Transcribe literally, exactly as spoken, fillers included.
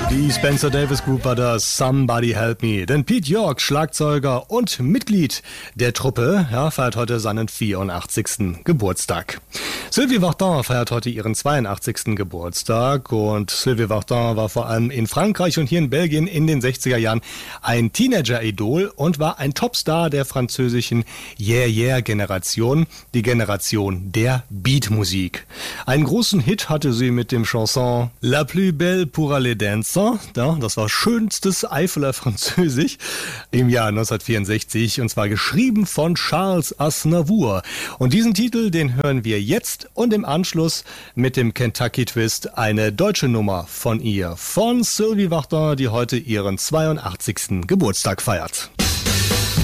Die Spencer Davis Group war das Somebody Help Me. Denn Pete York, Schlagzeuger und Mitglied der Truppe, ja, feiert heute seinen vierundachtzigsten Geburtstag. Sylvie Vartan feiert heute ihren zweiundachtzigsten Geburtstag. Und Sylvie Vartan war vor allem in Frankreich und hier in Belgien in den sechziger Jahren ein Teenager-Idol und war ein Topstar der französischen Yeah-Yeah-Generation, die Generation der Beatmusik. Einen großen Hit hatte sie mit dem Chanson La plus belle pour aller danser. Ja, das war schönstes Eifeler Französisch im Jahr neunzehnhundertvierundsechzig und zwar geschrieben von Charles Aznavour. Und diesen Titel, den hören wir jetzt und im Anschluss mit dem Kentucky Twist eine deutsche Nummer von ihr, von Sylvie Vartan, die heute ihren zweiundachtzigsten Geburtstag feiert.